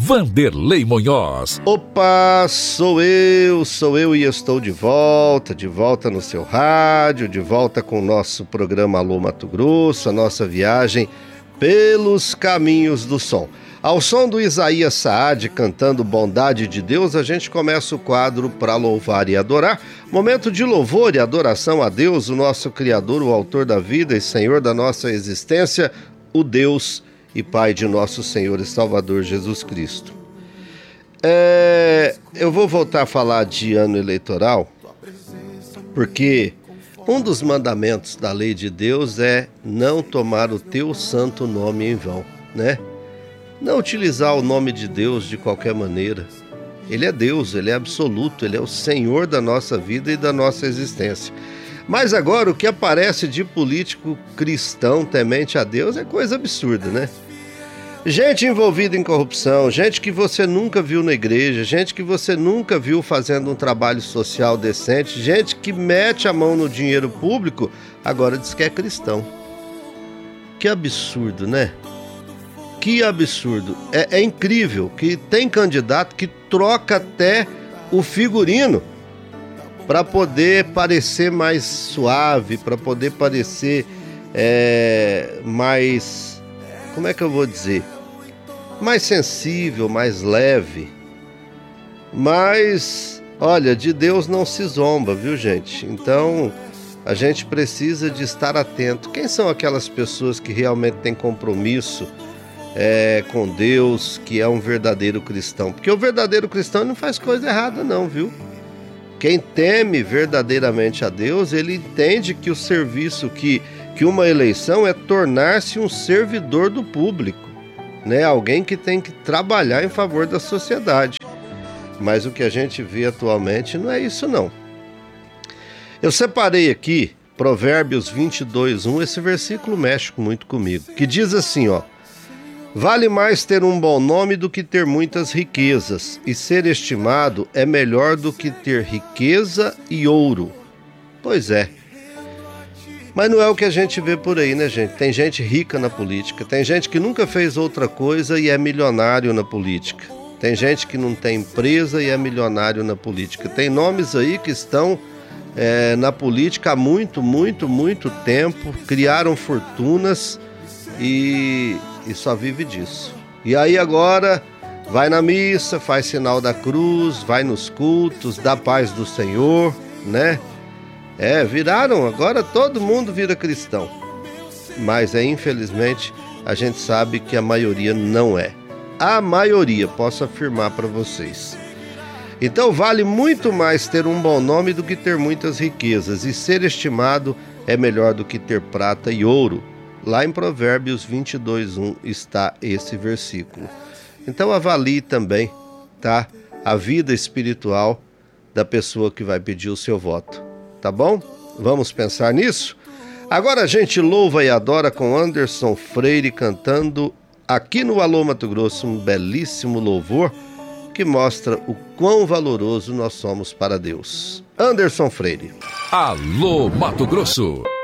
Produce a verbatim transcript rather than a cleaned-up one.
Vanderlei Monhós. Opa, sou eu, sou eu e estou de volta, de volta no seu rádio, de volta com o nosso programa Alô Mato Grosso, a nossa viagem pelos caminhos do som. Ao som do Isaías Saad cantando Bondade de Deus, a gente começa o quadro para louvar e adorar. Momento de louvor e adoração a Deus, o nosso Criador, o Autor da vida e Senhor da nossa existência, o Deus e Pai de nosso Senhor e Salvador Jesus Cristo. É, eu vou voltar a falar de ano eleitoral, porque um dos mandamentos da lei de Deus é não tomar o teu santo nome em vão, né? Não utilizar o nome de Deus de qualquer maneira. Ele é Deus, Ele é absoluto, Ele é o Senhor da nossa vida e da nossa existência. Mas agora o que aparece de político cristão temente a Deus é coisa absurda, né? Gente envolvida em corrupção, gente que você nunca viu na igreja, gente que você nunca viu fazendo um trabalho social decente, gente que mete a mão no dinheiro público, agora diz que é cristão. Que absurdo, né? Que absurdo. É, é incrível que tem candidato que troca até o figurino para poder parecer mais suave, para poder parecer é, mais, como é que eu vou dizer? Mais sensível, mais leve. Mas, olha, de Deus não se zomba, viu, gente? Então, a gente precisa de estar atento. Quem são aquelas pessoas que realmente têm compromisso É, com Deus, que é um verdadeiro cristão? Porque o verdadeiro cristão não faz coisa errada não, viu? Quem teme verdadeiramente a Deus, ele entende que o serviço, que, que uma eleição é tornar-se um servidor do público, né? Alguém que tem que trabalhar em favor da sociedade. Mas o que a gente vê atualmente não é isso não. Eu separei aqui Provérbios vinte e dois, um, esse versículo mexe muito comigo, que diz assim, ó: vale mais ter um bom nome do que ter muitas riquezas, e ser estimado é melhor do que ter riqueza e ouro. Pois é. Mas não é o que a gente vê por aí, né, gente? Tem gente rica na política, tem gente que nunca fez outra coisa e é milionário na política. Tem gente que não tem empresa e é milionário na política. Tem nomes aí que estão é, na política há muito, muito, muito tempo, criaram fortunas e... e só vive disso. E aí agora vai na missa, faz sinal da cruz, vai nos cultos, dá paz do Senhor, né? É, viraram, agora todo mundo vira cristão. Mas é, infelizmente, a gente sabe que a maioria não é. A maioria, posso afirmar para vocês. Então vale muito mais ter um bom nome do que ter muitas riquezas, e ser estimado é melhor do que ter prata e ouro. Lá em Provérbios vinte e dois, um está esse versículo. Então avalie também, tá, a vida espiritual da pessoa que vai pedir o seu voto, tá bom? Vamos pensar nisso? Agora a gente louva e adora com Anderson Freire cantando aqui no Alô Mato Grosso um belíssimo louvor que mostra o quão valoroso nós somos para Deus. Anderson Freire. Alô Mato Grosso.